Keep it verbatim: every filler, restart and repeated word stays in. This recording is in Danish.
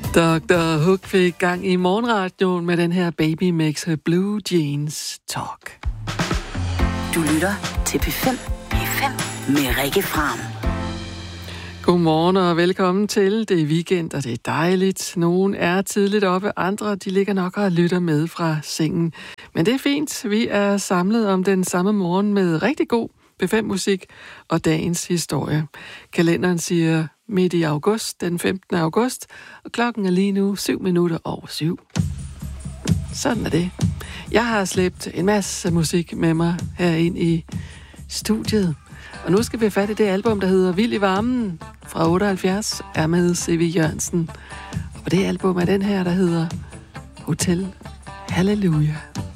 doktor Hook fik gang i morgenradioen med den her Baby Makes Her Blue Jeans Talk. Du lytter til P fem. P fem med Rikke Fram. Godmorgen og velkommen til. Det er weekend, og det er dejligt. Nogle er tidligt oppe, andre de ligger nok og lytter med fra sengen. Men det er fint. Vi er samlet om den samme morgen med rigtig god P fem musik og dagens historie. Kalenderen siger midt i august, den femtende august, og klokken er lige nu syv minutter over syv. Sådan er det. Jeg har slæbt en masse musik med mig her ind i studiet. Og nu skal vi have fat i det album, der hedder Vild i varmen fra otteoghalvfjerds, er med C V Jørgensen. Og det album er den her, der hedder Hotel Halleluja.